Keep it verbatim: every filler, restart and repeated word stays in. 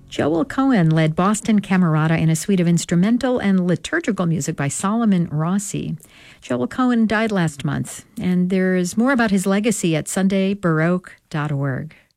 Joel Cohen led Boston Camerata in a suite of instrumental and liturgical music by Solomon Rossi. Joel Cohen died last month, and there's more about his legacy at sunday baroque dot org.